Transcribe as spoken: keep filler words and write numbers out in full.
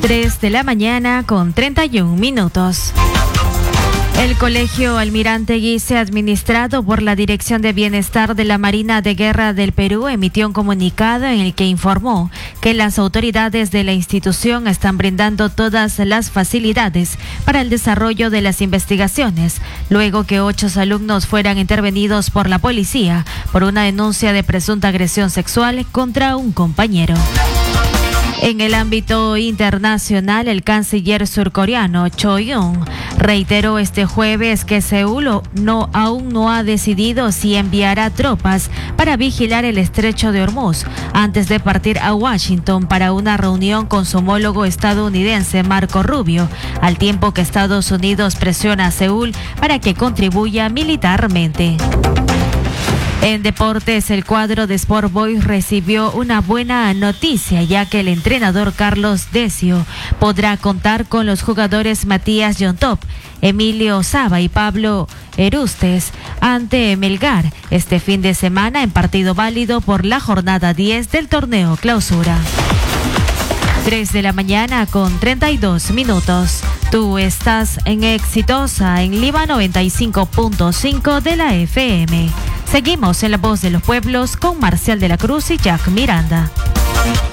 tres de la mañana con treinta y un minutos. El Colegio Almirante Guise, administrado por la Dirección de Bienestar de la Marina de Guerra del Perú, emitió un comunicado en el que informó que las autoridades de la institución están brindando todas las facilidades para el desarrollo de las investigaciones, luego que ocho alumnos fueran intervenidos por la policía por una denuncia de presunta agresión sexual contra un compañero. En el ámbito internacional, el canciller surcoreano Cho Yoon reiteró este jueves que Seúl no, aún no ha decidido si enviará tropas para vigilar el estrecho de Hormuz antes de partir a Washington para una reunión con su homólogo estadounidense Marco Rubio, al tiempo que Estados Unidos presiona a Seúl para que contribuya militarmente. En deportes, el cuadro de Sport Boys recibió una buena noticia, ya que el entrenador Carlos Decio podrá contar con los jugadores Matías Yontop, Emilio Saba y Pablo Erustes ante Melgar este fin de semana en partido válido por la jornada diez del torneo Clausura. tres de la mañana con treinta y dos minutos. Tú estás en Exitosa en Lima noventa y cinco punto cinco de la F M. Seguimos en La Voz de los Pueblos con Marcial de la Cruz y Jack Miranda.